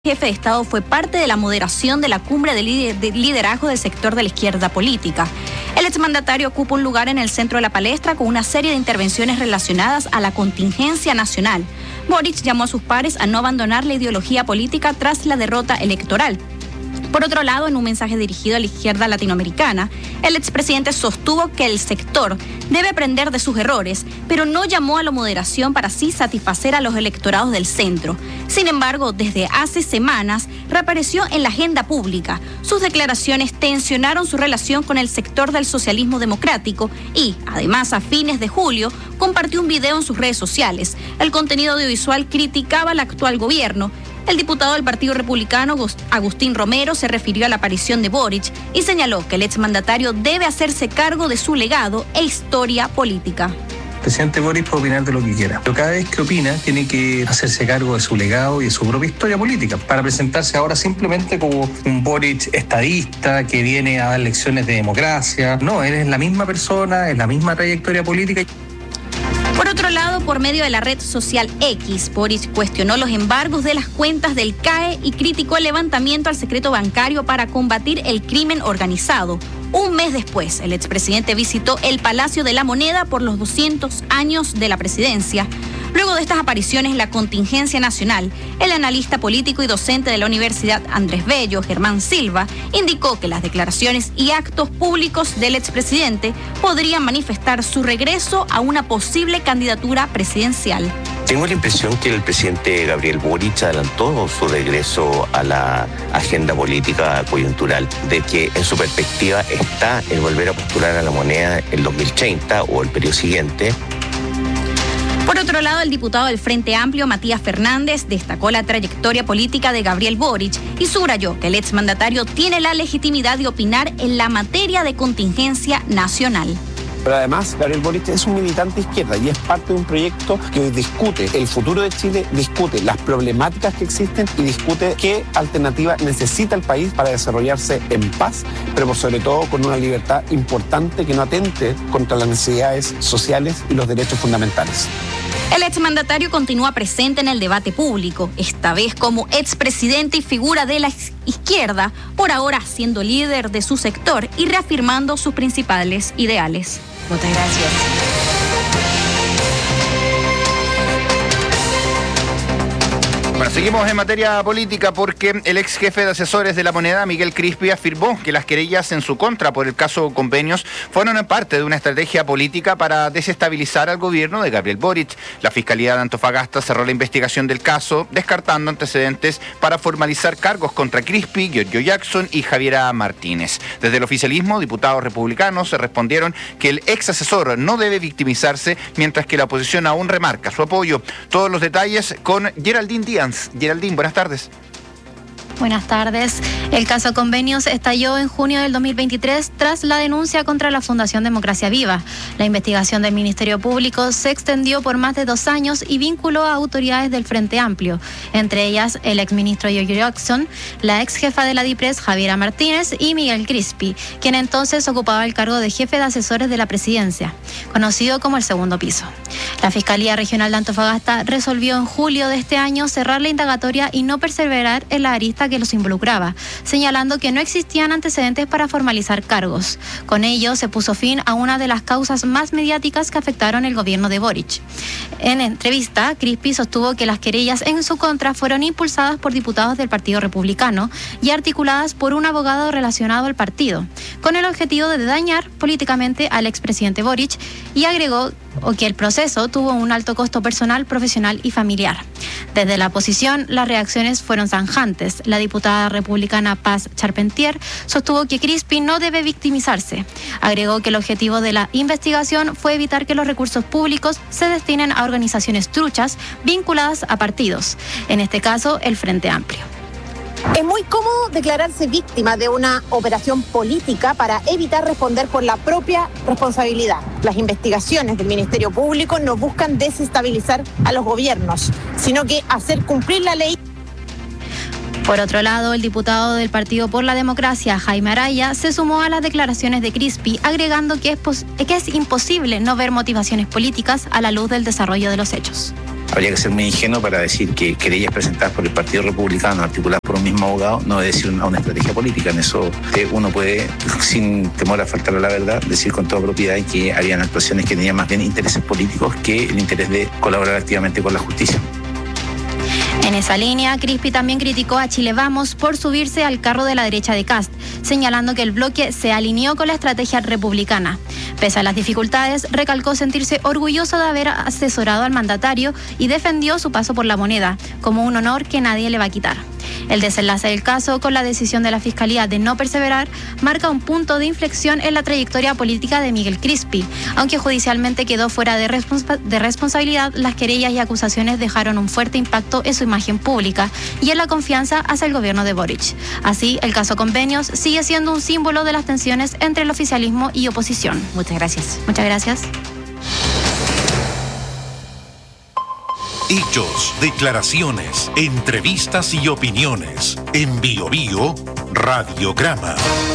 Jefe de Estado fue parte de la moderación de la cumbre de liderazgo del sector de la izquierda política. El exmandatario ocupa un lugar en el centro de la palestra con una serie de intervenciones relacionadas a la contingencia nacional. Boric llamó a sus pares a no abandonar la ideología política tras la derrota electoral. Por otro lado, en un mensaje dirigido a la izquierda latinoamericana, el expresidente sostuvo que el sector debe aprender de sus errores, pero no llamó a la moderación para así satisfacer a los electorados del centro. Sin embargo, desde hace semanas reapareció en la agenda pública. Sus declaraciones tensionaron su relación con el sector del socialismo democrático y, además, a fines de julio, compartió un video en sus redes sociales. El contenido audiovisual criticaba al actual gobierno. El diputado del Partido Republicano, Agustín Romero, se refirió a la aparición de Boric y señaló que el exmandatario debe hacerse cargo de su legado e historia política. El presidente Boric puede opinar de lo que quiera, pero cada vez que opina tiene que hacerse cargo de su legado y de su propia historia política, para presentarse ahora simplemente como un Boric estadista que viene a dar lecciones de democracia. No, él es la misma persona, es la misma trayectoria política. Por otro lado, por medio de la red social X, Boric cuestionó los embargos de las cuentas del CAE y criticó el levantamiento al secreto bancario para combatir el crimen organizado. Un mes después, el expresidente visitó el Palacio de la Moneda por los 200 años de la presidencia. Luego de estas apariciones en la contingencia nacional, el analista político y docente de la Universidad Andrés Bello, Germán Silva, indicó que las declaraciones y actos públicos del expresidente podrían manifestar su regreso a una posible candidatura presidencial. Tengo la impresión que el presidente Gabriel Boric adelantó su regreso a la agenda política coyuntural, de que en su perspectiva está el volver a postular a la moneda el 2030 o el periodo siguiente. Por otro lado, el diputado del Frente Amplio, Matías Fernández, destacó la trayectoria política de Gabriel Boric y subrayó que el exmandatario tiene la legitimidad de opinar en la materia de contingencia nacional. Pero además, Gabriel Boric es un militante izquierda y es parte de un proyecto que hoy discute el futuro de Chile, discute las problemáticas que existen y discute qué alternativa necesita el país para desarrollarse en paz, pero por sobre todo con una libertad importante que no atente contra las necesidades sociales y los derechos fundamentales. El exmandatario continúa presente en el debate público, esta vez como expresidente y figura de la izquierda, por ahora siendo líder de su sector y reafirmando sus principales ideales. Muchas gracias. Bueno, seguimos en materia política porque el ex jefe de asesores de la moneda, Miguel Crispi, afirmó que las querellas en su contra por el caso Convenios fueron parte de una estrategia política para desestabilizar al gobierno de Gabriel Boric. La Fiscalía de Antofagasta cerró la investigación del caso, descartando antecedentes para formalizar cargos contra Crispi, Giorgio Jackson y Javiera Martínez. Desde el oficialismo, diputados republicanos se respondieron que el ex asesor no debe victimizarse, mientras que la oposición aún remarca su apoyo. Todos los detalles con Geraldine Díaz. Geraldine, buenas tardes. Buenas tardes. El caso Convenios estalló en junio del 2023 tras la denuncia contra la Fundación Democracia Viva. La investigación del Ministerio Público se extendió por más de 2 años y vinculó a autoridades del Frente Amplio, entre ellas el exministro Giorgio Jackson, la ex jefa de la DIPRES, Javiera Martínez, y Miguel Crispi, quien entonces ocupaba el cargo de jefe de asesores de la presidencia, conocido como el segundo piso. La Fiscalía Regional de Antofagasta resolvió en julio de este año cerrar la indagatoria y no perseverar en la arista que los involucraba, señalando que no existían antecedentes para formalizar cargos. Con ello se puso fin a una de las causas más mediáticas que afectaron el gobierno de Boric. En entrevista, Crispi sostuvo que las querellas en su contra fueron impulsadas por diputados del Partido Republicano y articuladas por un abogado relacionado al partido, con el objetivo de dañar políticamente al expresidente Boric, y agregó que el proceso tuvo un alto costo personal, profesional y familiar. Desde la oposición, las reacciones fueron zanjantes. La diputada republicana Paz Charpentier sostuvo que Crispi no debe victimizarse. Agregó que el objetivo de la investigación fue evitar que los recursos públicos se destinen a organizaciones truchas vinculadas a partidos, en este caso el Frente Amplio. Es muy cómodo declararse víctima de una operación política para evitar responder por la propia responsabilidad. Las investigaciones del Ministerio Público no buscan desestabilizar a los gobiernos, sino que hacer cumplir la ley. Por otro lado, el diputado del Partido por la Democracia, Jaime Araya, se sumó a las declaraciones de Crispi, agregando que es imposible no ver motivaciones políticas a la luz del desarrollo de los hechos. Habría que ser muy ingenuo para decir que querellas presentadas por el Partido Republicano, articuladas por un mismo abogado, no obedecen a una estrategia política. En eso uno puede, sin temor a faltar a la verdad, decir con toda propiedad que habían actuaciones que tenían más bien intereses políticos que el interés de colaborar activamente con la justicia. En esa línea, Crispi también criticó a Chile Vamos por subirse al carro de la derecha de Kast, señalando que el bloque se alineó con la estrategia republicana. Pese a las dificultades, recalcó sentirse orgulloso de haber asesorado al mandatario y defendió su paso por la moneda, como un honor que nadie le va a quitar. El desenlace del caso, con la decisión de la Fiscalía de no perseverar, marca un punto de inflexión en la trayectoria política de Miguel Crispi. Aunque judicialmente quedó fuera de responsabilidad, las querellas y acusaciones dejaron un fuerte impacto en su imagen pública y en la confianza hacia el gobierno de Boric. Así, el caso Convenios sigue siendo un símbolo de las tensiones entre el oficialismo y oposición. Muchas gracias. Muchas gracias. Hechos, declaraciones, entrevistas y opiniones. En Bio Bio, Radiograma.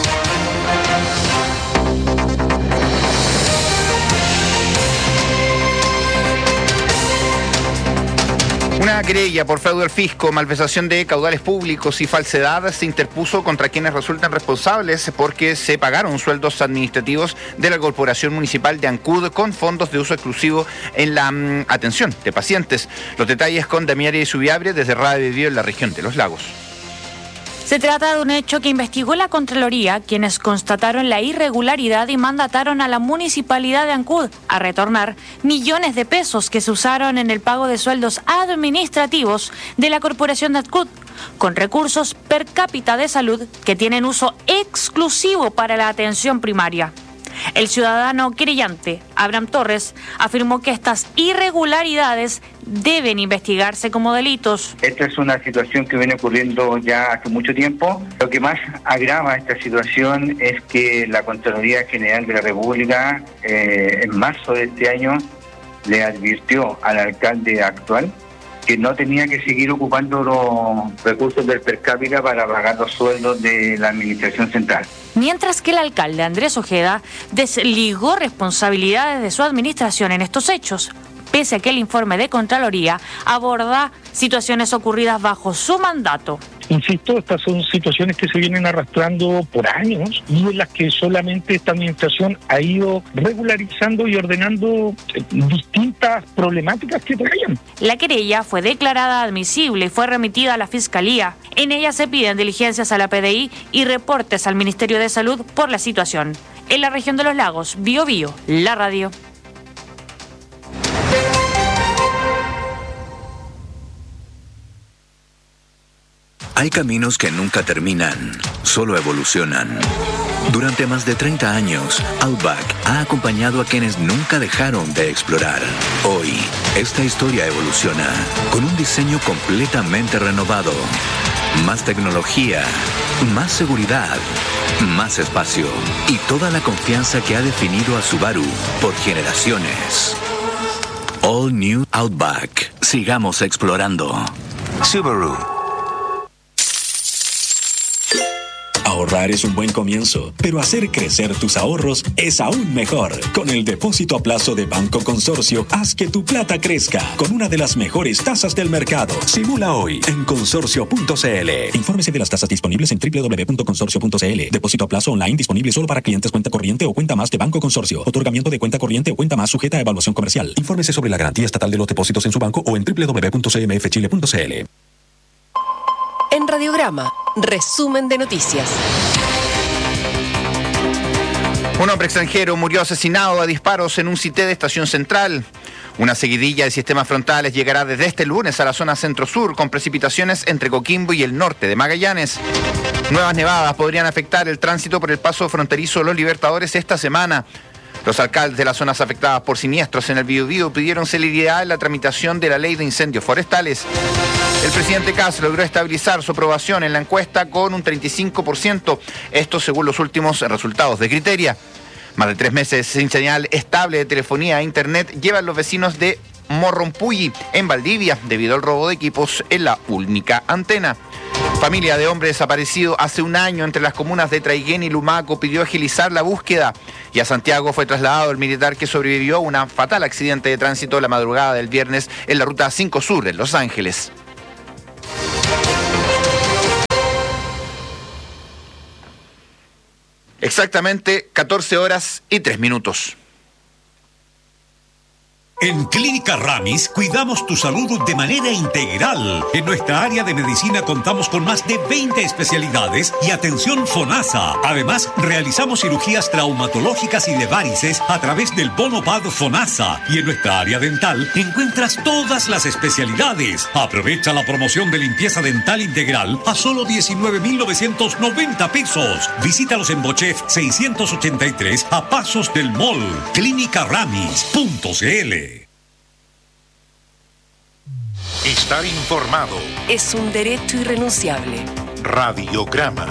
Una querella por fraude al fisco, malversación de caudales públicos y falsedad se interpuso contra quienes resultan responsables porque se pagaron sueldos administrativos de la Corporación Municipal de Ancud con fondos de uso exclusivo en la atención de pacientes. Los detalles con Damiari Subiabre desde Radio Bio en la región de Los Lagos. Se trata de un hecho que investigó la Contraloría, quienes constataron la irregularidad y mandataron a la Municipalidad de Ancud a retornar millones de pesos que se usaron en el pago de sueldos administrativos de la Corporación de Ancud, con recursos per cápita de salud que tienen uso exclusivo para la atención primaria. El ciudadano querellante, Abraham Torres, afirmó que estas irregularidades deben investigarse como delitos. Esta es una situación que viene ocurriendo ya hace mucho tiempo. Lo que más agrava esta situación es que la Contraloría General de la República en marzo de este año le advirtió al alcalde actual que no tenía que seguir ocupando los recursos del per cápita para pagar los sueldos de la administración central. Mientras que el alcalde Andrés Ojeda desligó responsabilidades de su administración en estos hechos, pese a que el informe de Contraloría aborda situaciones ocurridas bajo su mandato. Insisto, estas son situaciones que se vienen arrastrando por años y en las que solamente esta administración ha ido regularizando y ordenando distintas problemáticas que traían. La querella fue declarada admisible y fue remitida a la Fiscalía. En ella se piden diligencias a la PDI y reportes al Ministerio de Salud por la situación. En la región de Los Lagos, Bio Bio, la radio. Hay caminos que nunca terminan, solo evolucionan. Durante más de 30 años, Outback ha acompañado a quienes nunca dejaron de explorar. Hoy, esta historia evoluciona con un diseño completamente renovado. Más tecnología, más seguridad, más espacio y toda la confianza que ha definido a Subaru por generaciones. All New Outback. Sigamos explorando. Subaru. Ahorrar es un buen comienzo, pero hacer crecer tus ahorros es aún mejor. Con el depósito a plazo de Banco Consorcio, haz que tu plata crezca con una de las mejores tasas del mercado. Simula hoy en consorcio.cl. Infórmese de las tasas disponibles en www.consorcio.cl. Depósito a plazo online disponible solo para clientes cuenta corriente o cuenta más de Banco Consorcio. Otorgamiento de cuenta corriente o cuenta más sujeta a evaluación comercial. Infórmese sobre la garantía estatal de los depósitos en su banco o en www.cmfchile.cl. En Radiograma, resumen de noticias. Un hombre extranjero murió asesinado a disparos en un CITE de Estación Central. Una seguidilla de sistemas frontales llegará desde este lunes a la zona centro-sur con precipitaciones entre Coquimbo y el norte de Magallanes. Nuevas nevadas podrían afectar el tránsito por el paso fronterizo Los Libertadores esta semana. Los alcaldes de las zonas afectadas por siniestros en el Biobío pidieron celeridad en la tramitación de la ley de incendios forestales. El presidente Kast logró estabilizar su aprobación en la encuesta con un 35%, esto según los últimos resultados de Criteria. Más de 3 meses sin señal estable de telefonía e internet llevan los vecinos de Morrompulli, en Valdivia, debido al robo de equipos en la única antena. Familia de hombre desaparecido hace un año entre las comunas de Traiguén y Lumaco pidió agilizar la búsqueda y a Santiago fue trasladado el militar que sobrevivió a un fatal accidente de tránsito la madrugada del viernes en la ruta 5 Sur en Los Ángeles. Exactamente 14:03. En Clínica Ramis cuidamos tu salud de manera integral. En nuestra área de medicina contamos con más de 20 especialidades y atención FONASA. Además, realizamos cirugías traumatológicas y de varices a través del bono PAD FONASA. Y en nuestra área dental encuentras todas las especialidades. Aprovecha la promoción de limpieza dental integral a solo 19.990 pesos. Visítalos en Bochef 683 a pasos del mall. Clínicaramis.cl. Estar informado. Es un derecho irrenunciable. Radiograma.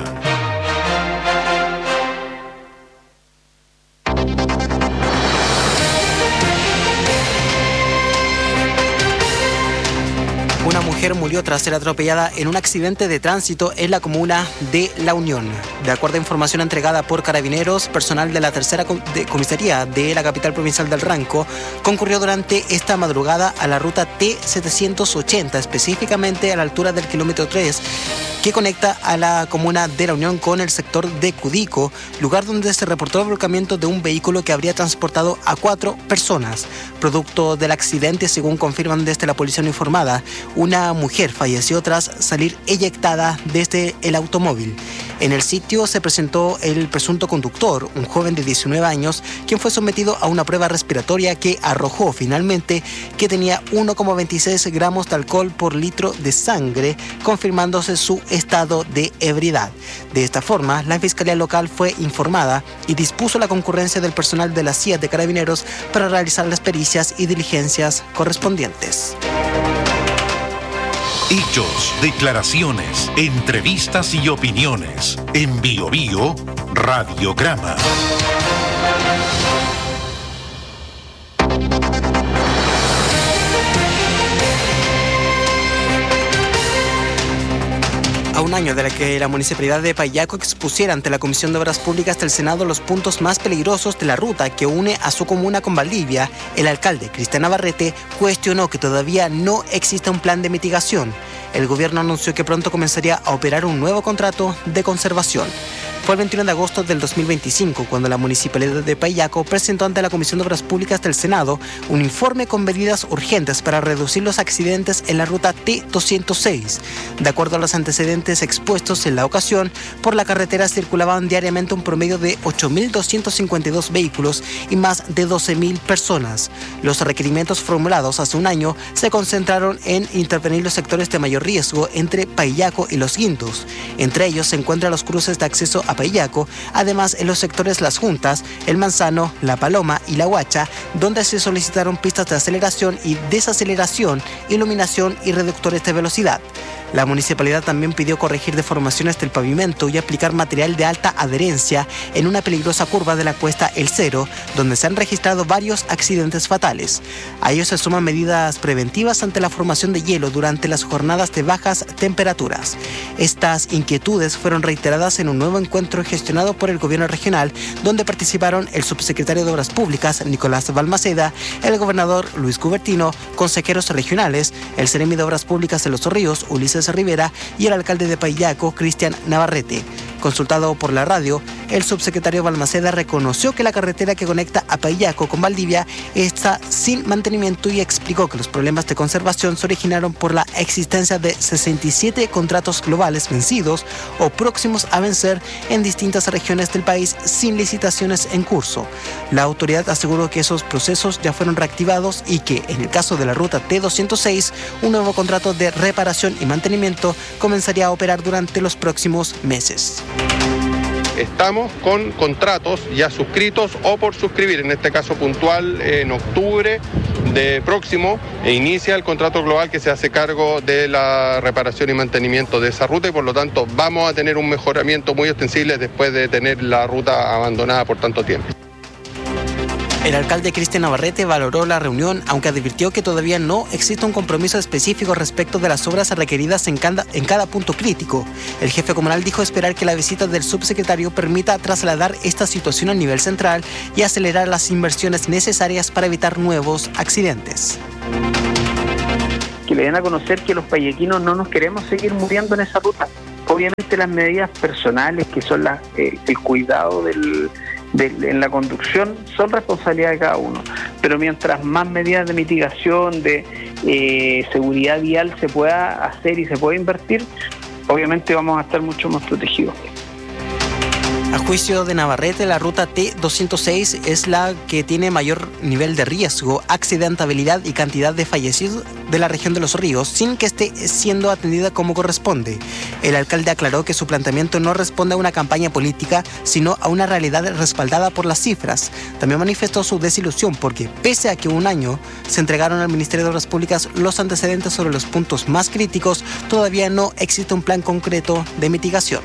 Una mujer murió tras ser atropellada en un accidente de tránsito en la comuna de La Unión. De acuerdo a información entregada por Carabineros, personal de la tercera comisaría de la capital provincial del Ranco concurrió durante esta madrugada a la ruta T780, específicamente a la altura del kilómetro 3, que conecta a la comuna de La Unión con el sector de Cudico, lugar donde se reportó el volcamiento de un vehículo que habría transportado a 4 personas. Producto del accidente, según confirman desde la policía uniformada, una mujer falleció tras salir eyectada desde el automóvil. En el sitio se presentó el presunto conductor, un joven de 19 años, quien fue sometido a una prueba respiratoria que arrojó finalmente que tenía 1,26 gramos de alcohol por litro de sangre, confirmándose su estado de ebriedad. De esta forma, la Fiscalía Local fue informada y dispuso la concurrencia del personal de la CIA de Carabineros para realizar las pericias y diligencias correspondientes. Hechos, declaraciones, entrevistas y opiniones. En BioBio, Radiograma. A un año de que la municipalidad de Payaco expusiera ante la Comisión de Obras Públicas del Senado los puntos más peligrosos de la ruta que une a su comuna con Valdivia, el alcalde Cristian Navarrete cuestionó que todavía no existe un plan de mitigación. El gobierno anunció que pronto comenzaría a operar un nuevo contrato de conservación. Fue el 21 de agosto del 2025 cuando la Municipalidad de Payaco presentó ante la Comisión de Obras Públicas del Senado un informe con medidas urgentes para reducir los accidentes en la ruta T206. De acuerdo a los antecedentes expuestos en la ocasión, por la carretera circulaban diariamente un promedio de 8.252 vehículos y más de 12.000 personas. Los requerimientos formulados hace un año se concentraron en intervenir los sectores de mayor riesgo entre Payaco y Los Guindos. Entre ellos se encuentran los cruces de acceso a Payaco, además en los sectores Las Juntas, El Manzano, La Paloma y La Huacha, donde se solicitaron pistas de aceleración y desaceleración, iluminación y reductores de velocidad. La municipalidad también pidió corregir deformaciones del pavimento y aplicar material de alta adherencia en una peligrosa curva de la cuesta El Cero, donde se han registrado varios accidentes fatales. A ello se suman medidas preventivas ante la formación de hielo durante las jornadas de bajas temperaturas. Estas inquietudes fueron reiteradas en un nuevo encuentro gestionado por el gobierno regional, donde participaron el subsecretario de Obras Públicas, Nicolás Balmaceda, el gobernador Luis Cubertino, consejeros regionales, el seremi de Obras Públicas de Los Ríos, Ulises Rivera, y el alcalde de Payaco, Cristian Navarrete. Consultado por la radio, el subsecretario Balmaceda reconoció que la carretera que conecta a Payaco con Valdivia está sin mantenimiento y explicó que los problemas de conservación se originaron por la existencia de 67 contratos globales vencidos o próximos a vencer en distintas regiones del país sin licitaciones en curso. La autoridad aseguró que esos procesos ya fueron reactivados y que, en el caso de la ruta T206, un nuevo contrato de reparación y mantenimiento comenzaría a operar durante los próximos meses. Estamos con contratos ya suscritos o por suscribir, en este caso puntual en octubre de próximo inicia el contrato global que se hace cargo de la reparación y mantenimiento de esa ruta y por lo tanto vamos a tener un mejoramiento muy extensible después de tener la ruta abandonada por tanto tiempo. El alcalde Cristian Navarrete valoró la reunión, aunque advirtió que todavía no existe un compromiso específico respecto de las obras requeridas en cada punto crítico. El jefe comunal dijo esperar que la visita del subsecretario permita trasladar esta situación a nivel central y acelerar las inversiones necesarias para evitar nuevos accidentes. Que le den a conocer que los payequinos no nos queremos seguir muriendo en esa ruta. Obviamente las medidas personales, que son el cuidado en la conducción, son responsabilidad de cada uno, pero mientras más medidas de mitigación, de seguridad vial se pueda hacer y se pueda invertir, obviamente vamos a estar mucho más protegidos. A juicio de Navarrete, la ruta T206 es la que tiene mayor nivel de riesgo, accidentabilidad y cantidad de fallecidos de la región de Los Ríos, sin que esté siendo atendida como corresponde. El alcalde aclaró que su planteamiento no responde a una campaña política, sino a una realidad respaldada por las cifras. También manifestó su desilusión porque, pese a que un año se entregaron al Ministerio de Obras Públicas los antecedentes sobre los puntos más críticos, todavía no existe un plan concreto de mitigación.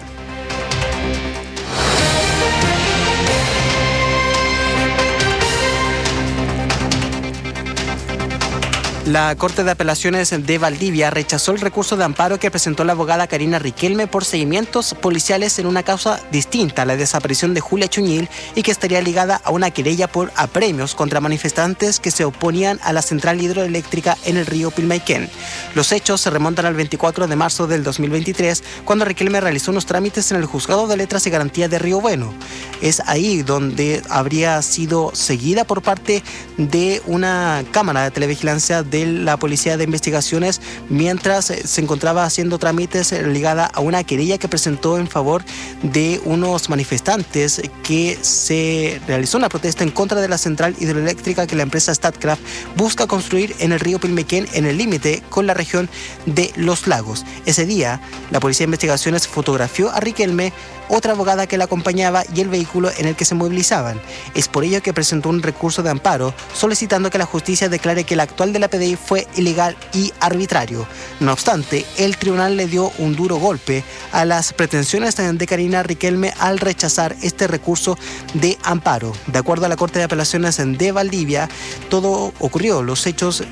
La Corte de Apelaciones de Valdivia rechazó el recurso de amparo que presentó la abogada Karina Riquelme por seguimientos policiales en una causa distinta a la desaparición de Julia Chuñil y que estaría ligada a una querella por apremios contra manifestantes que se oponían a la central hidroeléctrica en el río Pilmaiquén. Los hechos se remontan al 24 de marzo del 2023, cuando Riquelme realizó unos trámites en el Juzgado de Letras y Garantía de Río Bueno. Es ahí donde habría sido seguida por parte de una cámara de televigilancia de la Policía de Investigaciones mientras se encontraba haciendo trámites ligada a una querella que presentó en favor de unos manifestantes que se realizó una protesta en contra de la central hidroeléctrica que la empresa Statkraft busca construir en el río Pilmaiquén, en el límite con la región de Los Lagos. Ese día, la Policía de Investigaciones fotografió a Riquelme, otra abogada que la acompañaba y el vehículo en el que se movilizaban. Es por ello que presentó un recurso de amparo solicitando que la justicia declare que el actual de la PDI fue ilegal y arbitrario. No obstante, el tribunal le dio un duro golpe a las pretensiones de Karina Riquelme al rechazar este recurso de amparo. De acuerdo a la Corte de Apelaciones de Valdivia, todo ocurrió. Los hechos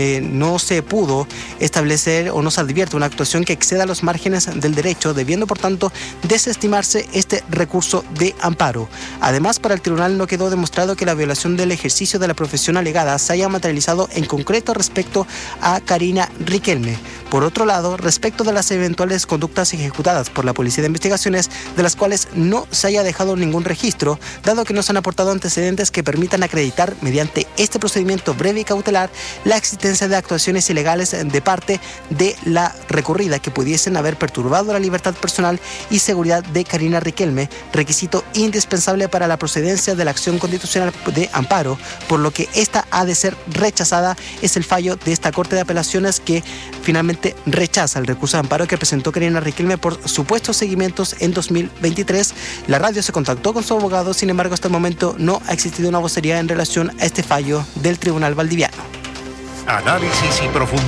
no se pudo establecer o no se advierte una actuación que exceda los márgenes del derecho, debiendo por tanto desestimarse este recurso de amparo. Además, para el tribunal no quedó demostrado que la violación del ejercicio de la profesión alegada se haya materializado en concreto respecto a Karina Riquelme. Por otro lado, respecto de las eventuales conductas ejecutadas por la Policía de Investigaciones, de las cuales no se haya dejado ningún registro, dado que no se han aportado antecedentes que permitan acreditar, mediante este procedimiento breve y cautelar, la existencia de actuaciones ilegales de parte de la recurrida que pudiesen haber perturbado la libertad personal y seguridad de Karina Riquelme, requisito indispensable para la procedencia de la acción constitucional de amparo, por lo que esta ha de ser rechazada. Es el fallo de esta Corte de Apelaciones que finalmente rechaza el recurso de amparo que presentó Karina Riquelme por supuestos seguimientos en 2023. La radio se contactó con su abogado, sin embargo, hasta el momento no ha existido una vocería en relación a este fallo del Tribunal Valdiviano. Análisis y profundidad.